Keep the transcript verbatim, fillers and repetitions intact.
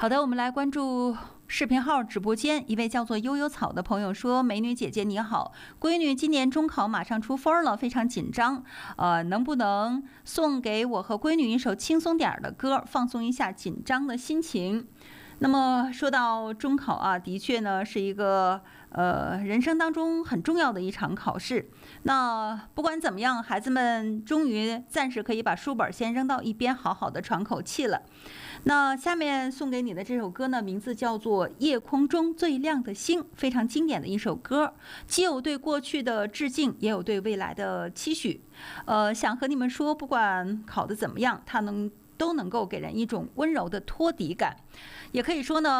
好的，我们来关注视频号直播间，一位叫做悠悠草的朋友说：“美女姐姐你好，闺女今年中考马上出分了，非常紧张，呃，能不能送给我和闺女一首轻松点的歌，放松一下紧张的心情？”那么说到中考啊，的确呢是一个呃人生当中很重要的一场考试。那不管怎么样，孩子们终于暂时可以把书本先扔到一边，好好的喘口气了。那下面送给你的这首歌呢，名字叫做《夜空中最亮的星》，非常经典的一首歌，既有对过去的致敬，也有对未来的期许。呃，想和你们说，不管考得怎么样，它能都能够给人一种温柔的托底感。也可以说呢，